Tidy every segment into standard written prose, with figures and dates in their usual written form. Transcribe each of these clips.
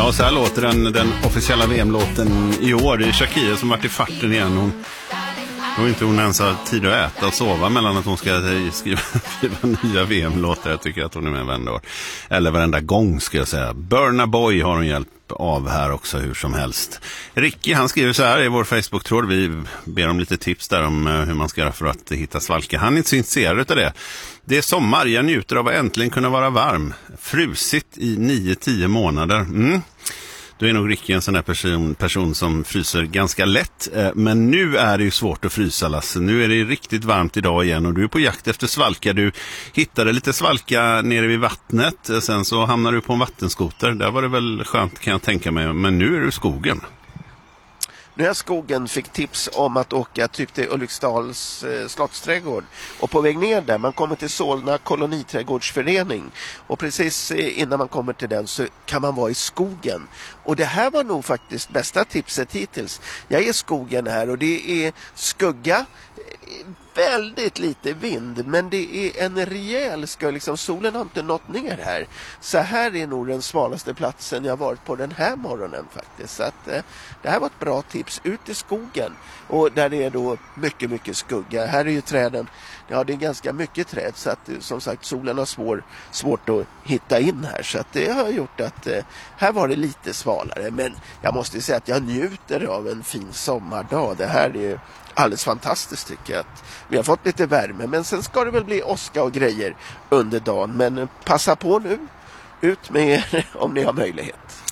Ja, så här låter den officiella VM-låten i år. Det är Shakira som varit i farten igen. Hon inte ens har tid att äta och sova mellan att hon ska skriva nya VM-låtar. Jag tycker att hon är med varenda år. Eller varenda gång ska jag säga. Burna Boy har hon hjälp av här också hur som helst. Ricky, han skriver så här i vår Facebook-tråd. Vi ber om lite tips där om hur man ska göra för att hitta svalka. Han är inte så intresserad av det. Det är sommar, jag njuter av att äntligen kunna vara varm. Frusigt i 9-10 månader. Då är nog Ricky en sån där person som fryser ganska lätt. Men nu är det ju svårt att frysa, Lasse. Nu är det riktigt varmt idag igen och du är på jakt efter svalka. Du hittade lite svalka nere vid vattnet. Sen så hamnar du på en vattenskoter. Där var det väl skönt, kan jag tänka mig. Men nu är du i skogen. Nu är skogen fick tips om att åka typ till Ulriksdals slottsträdgård. Och på väg ner där, man kommer till Solna koloniträdgårdsförening. Och precis innan man kommer till den så kan man vara i skogen. Och det här var nog faktiskt bästa tipset hittills. Jag är i skogen här och det är skugga. Väldigt lite vind, men det är en rejäl skugga. Liksom, solen har inte nått ner här. Så här är nog den svalaste platsen jag varit på den här morgonen faktiskt. Så att, det här var ett bra tips. Ut i skogen. Och där det är då mycket, mycket skugga. Här är ju träden. Ja, det är ganska mycket träd. Så att som sagt, solen har svårt att hitta in här. Så att det har gjort att här var det lite svalare. Men jag måste säga att jag njuter av en fin sommardag. Det här är ju alldeles fantastiskt tycker jag. Att vi har fått lite värme, men sen ska det väl bli åska och grejer under dagen. Men passa på nu, ut med er om ni har möjlighet.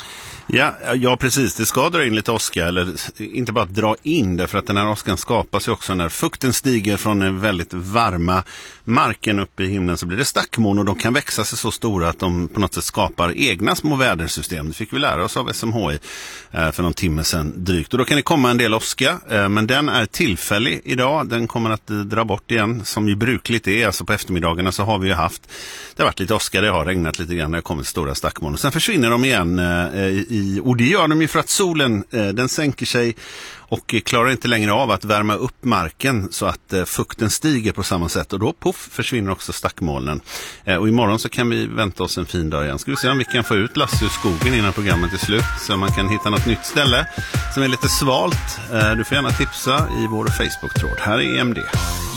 Ja, precis. Det ska dra in lite åska, eller inte bara dra in det, för att den här åskan skapas ju också när fukten stiger från den väldigt varma marken uppe i himlen, så blir det stackmoln och de kan växa sig så stora att de på något sätt skapar egna små vädersystem. Det fick vi lära oss av SMHI för någon timme sedan drygt. Och då kan det komma en del åska, men den är tillfällig idag. Den kommer att dra bort igen, som ju brukligt är. Alltså på eftermiddagarna så har vi ju haft, det har varit lite åska, det har regnat lite grann, det har kommit stora stackmoln. Och sen försvinner de igen och det gör de ju för att solen den sänker sig och klarar inte längre av att värma upp marken så att fukten stiger på samma sätt, och då försvinner också stackmolnen. Och imorgon så kan vi vänta oss en fin dag igen. Ska vi se om vi kan få ut Lasse ur skogen innan programmet är slut, så man kan hitta något nytt ställe som är lite svalt. Du får gärna tipsa i vår Facebook-tråd. Här är EMD.